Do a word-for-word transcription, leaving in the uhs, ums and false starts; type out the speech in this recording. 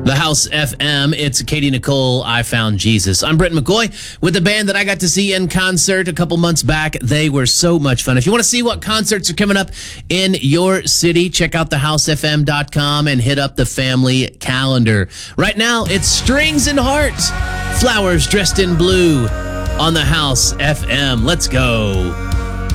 The House F M, it's Katie Nicole, I Found Jesus. I'm Brent McCoy with the band that I got to see in concert a couple months back. They were so much fun. If you want to see what concerts are coming up in your city, check out the house f m dot com and hit up the family calendar. Right now, it's Strings and Hearts, Flowers Dressed in Blue on the House F M. Let's go.